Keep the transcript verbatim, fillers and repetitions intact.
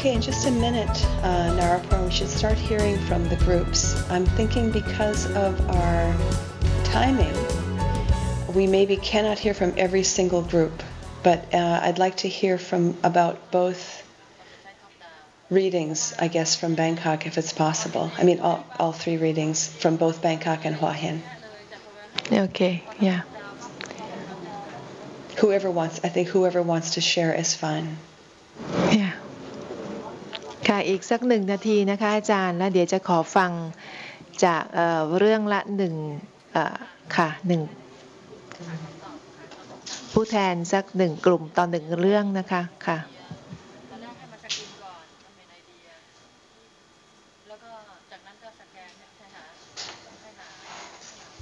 Okay, in just a minute, uh, Narapur, we should start hearing from the groups. I'm thinking because of our timing, we maybe cannot hear from every single group, but uh, I'd like to hear from about both readings, I guess, from Bangkok, if it's possible. I mean, all, all three readings from both Bangkok and Hua Hin. Okay, yeah. Whoever wants, I think whoever wants to share is fine. Yeah. ค่ะอีกสักหนึ่งนาทีนะคะอาจารย์แล้วเดี๋ยวจะขอฟังจากเอ่อเรื่องละหนึ่งเอ่อค่ะหนึ่งผู้แทนสักหนึ่งกลุ่มต่อหนึ่งเรื่องนะคะค่ะ